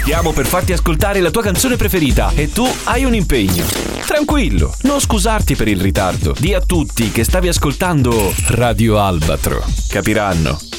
Stiamo per farti ascoltare la tua canzone preferita e tu hai un impegno. Tranquillo, non scusarti per il ritardo. Di a tutti che stavi ascoltando Radio Albatro. Capiranno